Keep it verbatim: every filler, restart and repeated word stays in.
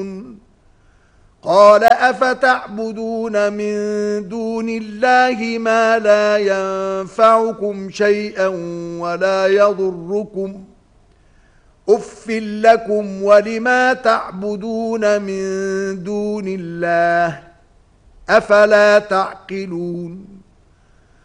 قال أفتعبدون من دون الله ما لا ينفعكم شيئا ولا يضركم أُفٍّ لكم ولما تعبدون من دون الله أفلا تعقلون